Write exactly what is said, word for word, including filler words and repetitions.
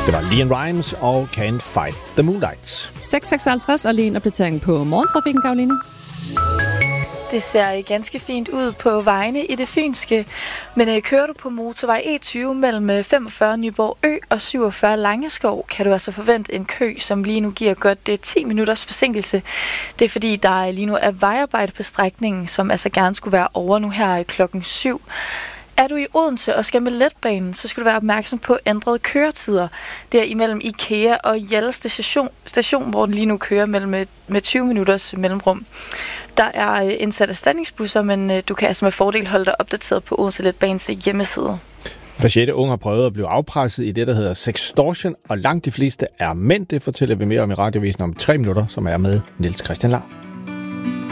Det var Leon Rimes og Can't Fight the Moonlight. seks seksoghalvtreds og lige en opdatering på morgentrafikken, Karoline. Det ser ganske fint ud på vejene i det fynske, men øh, kører du på motorvej E tyve mellem femogfyrre Nyborg Ø og syvogfyrre Langeskov, kan du altså forvente en kø, som lige nu giver godt det ti minutters forsinkelse. Det er fordi, der lige nu er vejarbejde på strækningen, som altså gerne skulle være over nu her klokken syv. Er du i Odense og skal med letbanen, så skal du være opmærksom på ændrede køretider. Det er imellem IKEA og Hjalle station, station, hvor den lige nu kører mellem, med tyve minutters mellemrum. Der er indsat erstatningsbusser, men du kan altså med fordel holde dig opdateret på Odense Letbanes hjemmeside. Hver sjette unge har prøvet at blive afpresset i det, der hedder sextortion, og langt de fleste er mænd. Det fortæller vi mere om i radiovisen om tre minutter, som er med Niels Christian Lar.